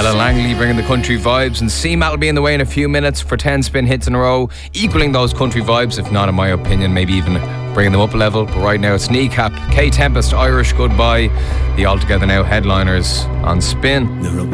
Ella Langley bringing the country vibes, and CMAT will be in the way in a few minutes for 10 spin hits in a row, equaling those country vibes, if not in my opinion, maybe even bringing them up a level. But right now it's Kneecap, K Tempest, Irish Goodbye, the All Together Now headliners on Spin.